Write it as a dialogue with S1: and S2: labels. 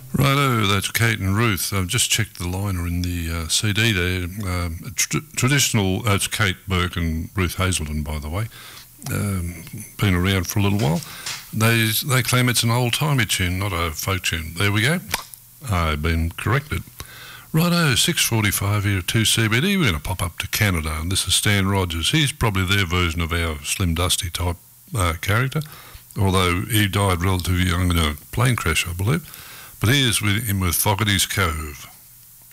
S1: Righto, that's Kate and Ruth. I've just checked the liner in the CD there. Traditional, it's Kate Burke and Ruth Hazelden, by the way. Been around for a little while. They claim it's an old-timey tune, not a folk tune. There we go. I've been corrected. Righto, 6:45 here at 2CBD. We're going to pop up to Canada, and this is Stan Rogers. He's probably their version of our Slim Dusty type character, although he died relatively young in a plane crash, I believe. But here's with him with Fogarty's Cove.